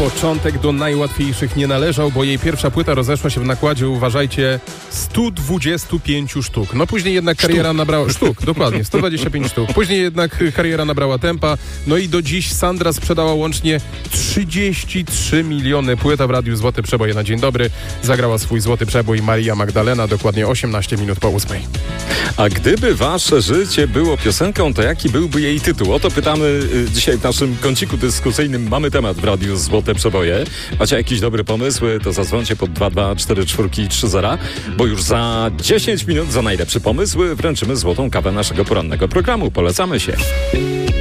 Początek do najłatwiejszych nie należał, bo jej pierwsza płyta rozeszła się w nakładzie, uważajcie, 125 sztuk. No później jednak kariera nabrała... Sztuk, dokładnie, 125 sztuk. Później jednak kariera nabrała tempa, no i do dziś Sandra sprzedała łącznie 33 miliony płyt, a w Radiu Złote Przeboje na dzień dobry zagrała swój złoty przebój Maria Magdalena, dokładnie 18 minut po 8. A gdyby wasze życie było piosenką, to jaki byłby jej tytuł? O to pytamy dzisiaj w naszym kąciku dyskusyjnym. Mamy temat w Radiu Złote Przeboje. Macie jakiś dobry pomysł? To zadzwońcie pod 2244330, bo już za 10 minut za najlepszy pomysł wręczymy złotą kawę naszego porannego programu. Polecamy się.